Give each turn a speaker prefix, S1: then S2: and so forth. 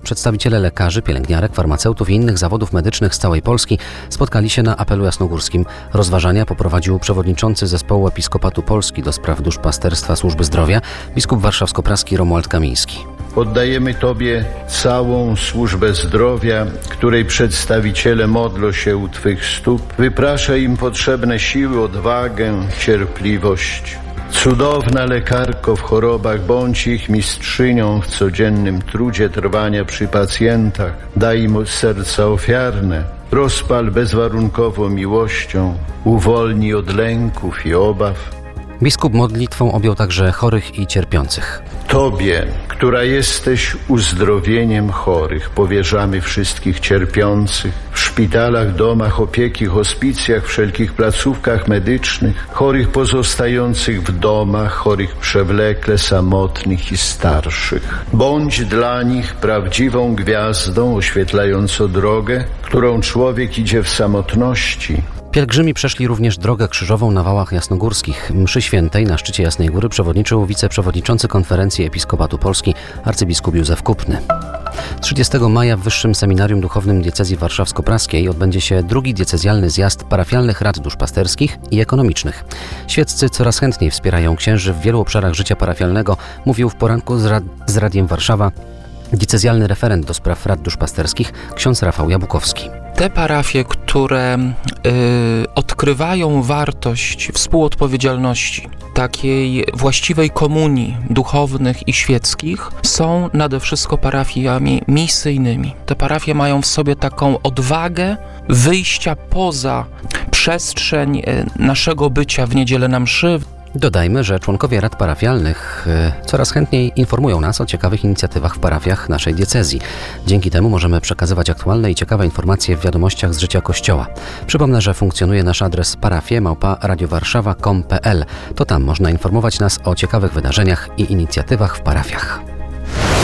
S1: Przedstawiciele lekarzy, pielęgniarek, farmaceutów i innych zawodów medycznych z całej Polski spotkali się na apelu jasnogórskim. Rozważania poprowadził przewodniczący Zespołu Episkopatu Polski do spraw duszpasterstwa Służby Zdrowia, biskup warszawsko-praski Romuald Kamiński.
S2: Oddajemy Tobie całą służbę zdrowia, której przedstawiciele modlą się u Twych stóp. Wypraszaj im potrzebne siły, odwagę, cierpliwość. Cudowna lekarko w chorobach, bądź ich mistrzynią w codziennym trudzie trwania przy pacjentach. Daj im serca ofiarne. Rozpal bezwarunkowo miłością. Uwolnij od lęków i obaw.
S1: Biskup modlitwą objął także chorych i cierpiących.
S2: Tobie, która jesteś uzdrowieniem chorych, powierzamy wszystkich cierpiących w szpitalach, domach opieki, hospicjach, wszelkich placówkach medycznych, chorych pozostających w domach, chorych przewlekle, samotnych i starszych. Bądź dla nich prawdziwą gwiazdą oświetlającą drogę, którą człowiek idzie w samotności.
S1: Pielgrzymi przeszli również drogę krzyżową na Wałach Jasnogórskich. Mszy świętej na szczycie Jasnej Góry przewodniczył wiceprzewodniczący Konferencji Episkopatu Polski arcybiskup Józef Kupny. 30 maja w Wyższym Seminarium Duchownym Diecezji Warszawsko-Praskiej odbędzie się drugi diecezjalny zjazd parafialnych rad duszpasterskich i ekonomicznych. Świeccy coraz chętniej wspierają księży w wielu obszarach życia parafialnego, mówił w poranku z Radiem Warszawa diecezjalny referent do spraw rad duszpasterskich ksiądz Rafał Jabłkowski.
S3: Te parafie, które odkrywają wartość współodpowiedzialności, takiej właściwej komunii duchownych i świeckich, są nade wszystko parafiami misyjnymi. Te parafie mają w sobie taką odwagę wyjścia poza przestrzeń naszego bycia w niedzielę na mszy.
S1: Dodajmy, że członkowie rad parafialnych coraz chętniej informują nas o ciekawych inicjatywach w parafiach naszej diecezji. Dzięki temu możemy przekazywać aktualne i ciekawe informacje w wiadomościach z życia Kościoła. Przypomnę, że funkcjonuje nasz adres parafie@radiowarszawa.com.pl. To tam można informować nas o ciekawych wydarzeniach i inicjatywach w parafiach.